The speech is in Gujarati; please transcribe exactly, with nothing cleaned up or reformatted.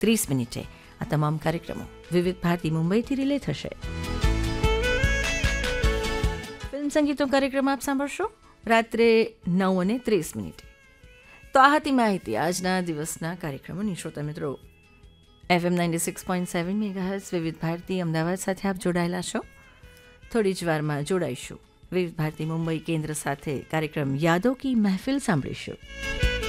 ત્રીસ મિનિટે આ તમામ કાર્યક્રમો વિવિધ ભારતી મુંબઈથી રિલે થશે. ફિલ્મ સંગીતનો કાર્યક્રમ આપ સાંભળશો રાત્રે નવ અને ત્રીસ મિનિટે. તો આ હતી માહિતી આજના દિવસના કાર્યક્રમોની. શ્રોતા મિત્રો, FM ninety six point seven megahertz વિવિધ ભારતી અમદાવાદ સાથે આપ જોડાયેલા છો. થોડી જ વારમાં જોડાઈશું વિવિધ ભારતી મુંબઈ કેન્દ્ર સાથે. કાર્યક્રમ યાદો કી મહેફિલ સાંભળીશું.